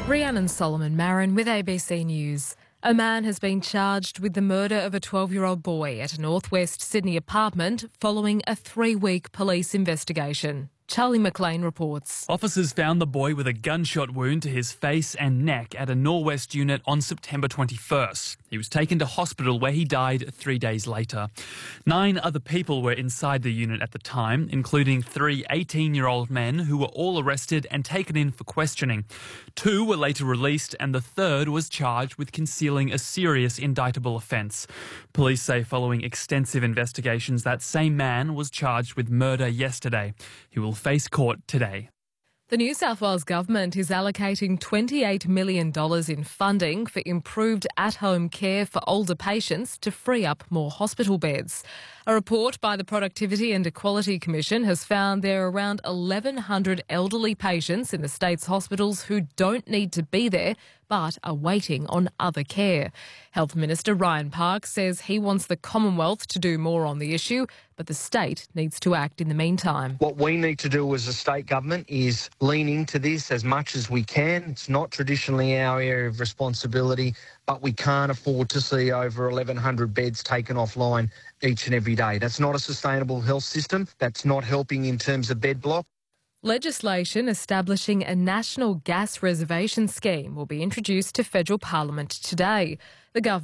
Rhiannon Solomon Marin with ABC News. A man has been charged with the murder of a 12-year-old boy at a northwest Sydney apartment following a 3-week police investigation. Charlie McLean reports. Officers found the boy with a gunshot wound to his face and neck at a Norwest unit on September 21st. He was taken to hospital where he died 3 days later. 9 other people were inside the unit at the time, including 3 18-year-old men who were all arrested and taken in for questioning. 2 were later released and the third was charged with concealing a serious indictable offence. Police say following extensive investigations, that same man was charged with murder yesterday. He will face court today. The New South Wales Government is allocating $28 million in funding for improved at-home care for older patients to free up more hospital beds. A report by the Productivity and Equality Commission has found there are around 1,100 elderly patients in the state's hospitals who don't need to be there but are waiting on other care. Health Minister Ryan Park says he wants the Commonwealth to do more on the issue, but the state needs to act in the meantime. What we need to do as a state government is lean into this as much as we can. It's not traditionally our area of responsibility, but we can't afford to see over 1,100 beds taken offline each and every day. That's not a sustainable health system. That's not helping in terms of bed block. Legislation establishing a national gas reservation scheme will be introduced to federal parliament today. The government